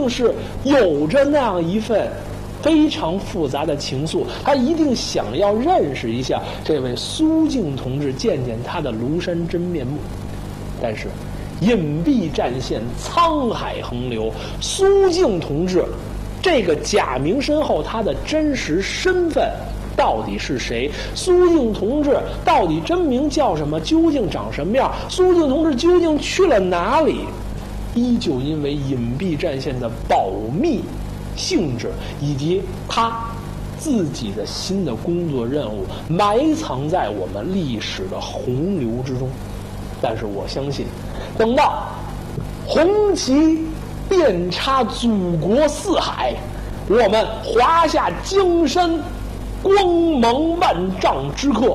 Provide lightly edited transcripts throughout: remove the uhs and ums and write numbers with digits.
定是有着那样一份非常复杂的情愫，他一定想要认识一下这位苏静同志，见见他的庐山真面目。但是隐蔽战线，沧海横流，苏静同志这个假名身后，他的真实身份到底是谁？苏静同志到底真名叫什么？究竟长什么样？苏静同志究竟去了哪里？依旧因为隐蔽战线的保密性质以及他自己的新的工作任务，埋藏在我们历史的洪流之中。但是我相信，等到红旗遍插祖国四海，我们华夏江山光芒万丈之刻，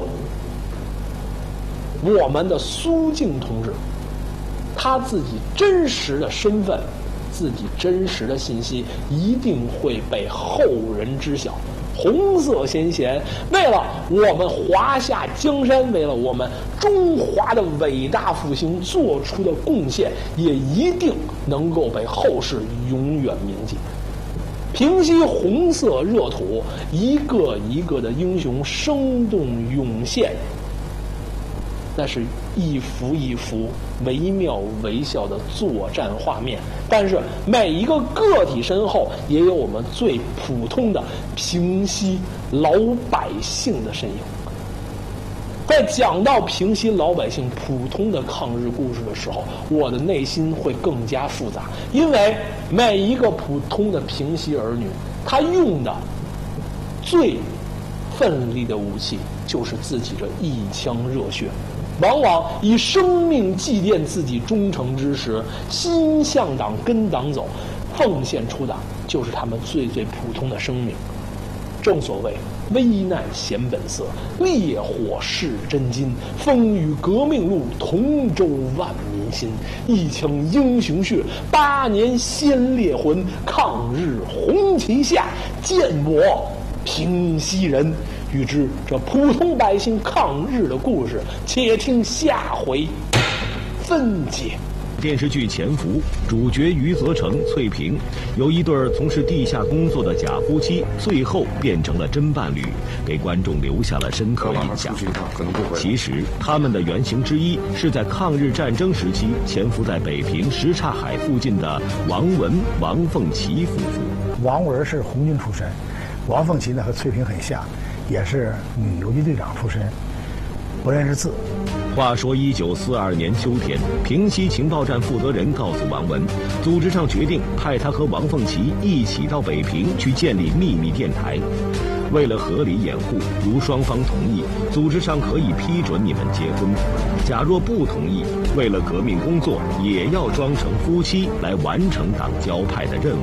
我们的苏静同志他自己真实的身份，自己真实的信息一定会被后人知晓。红色先贤为了我们华夏江山，为了我们中华的伟大复兴做出的贡献，也一定能够被后世永远铭记。平息红色热土，一个一个的英雄生动涌现，那是一幅一幅惟妙惟肖的作战画面，但是每一个个体身后也有我们最普通的平西老百姓的身影。在讲到平西老百姓普通的抗日故事的时候，我的内心会更加复杂，因为每一个普通的平西儿女，他用的最奋力的武器就是自己的一腔热血，往往以生命祭奠自己忠诚之时，心向党跟党走，奉献出的就是他们最最普通的生命。正所谓危难显本色，烈火是真金，风雨革命路，同舟万民心。一腔英雄血，8年先烈魂，抗日红旗下，见我平西人。欲知这普通百姓抗日的故事，且听下回分解。 电视剧《潜伏》主角余则成、翠萍由一对从事地下工作的假夫妻，最后变成了真伴侣，给观众留下了深刻印象。其实他们的原型之一是在抗日战争时期潜伏在北平什刹海附近的王文、王凤岐夫妇。 王文是红军出身，王凤岐呢和翠萍很像，也是女游击队长出身，不认识字。 话说1942年秋天，平西情报站负责人告诉王文，组织上决定派他和王凤岐一起到北平去建立秘密电台。为了合理掩护，如双方同意，组织上可以批准你们结婚；假若不同意，为了革命工作，也要装成夫妻来完成党交派的任务。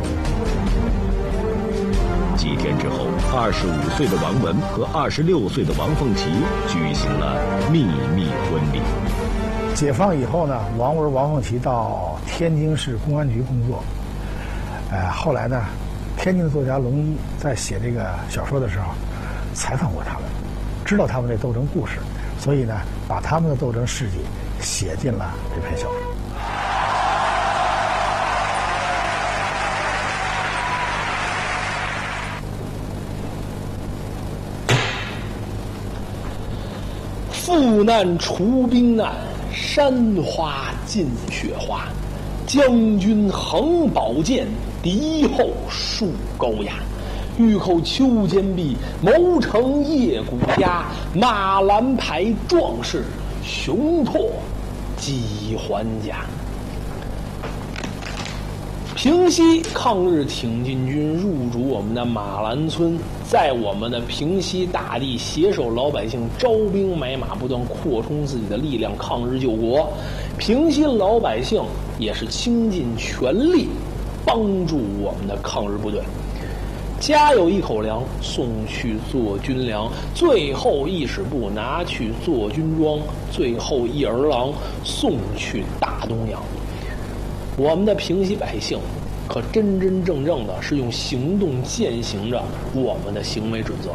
几天之后，25岁的王文和26岁的王凤岐举行了秘密婚礼。 解放以后呢，王文、王凤岐到天津市公安局工作。后来呢，天津的作家龙一在写这个小说的时候，采访过他们，知道他们的斗争故事，所以呢，把他们的斗争事迹写进了这篇小说。 赴难除兵难，山花尽雪花。将军横宝剑，敌后树高崖。玉口秋间壁，谋成夜骨家。马兰牌壮士，雄拓几还家。平西抗日挺进军入主我们的马兰村，在我们的平西大地携手老百姓招兵买马，不断扩充自己的力量，抗日救国。平西老百姓也是倾尽全力帮助我们的抗日部队。家有一口粮，送去做军粮；最后一尺布，拿去做军装；最后一儿郎，送去大东洋。我们的平西百姓可真真正正的是用行动践行着我们的行为准则。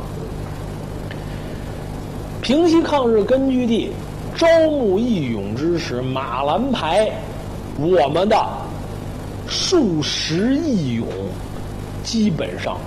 平西抗日根据地招募义勇之时，马兰牌我们的数十义勇，基本上